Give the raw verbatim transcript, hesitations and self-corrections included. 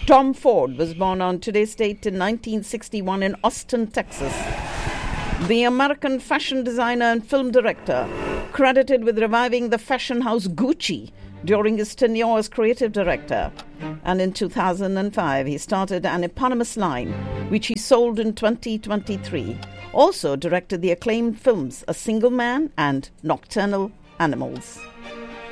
Tom Ford was born on today's date in nineteen sixty-one in Austin, Texas. The American fashion designer and film director, credited with reviving the fashion house Gucci during his tenure as creative director. And in two thousand five, he started an eponymous line, which he sold in twenty twenty-three. Also directed the acclaimed films A Single Man and Nocturnal Animals.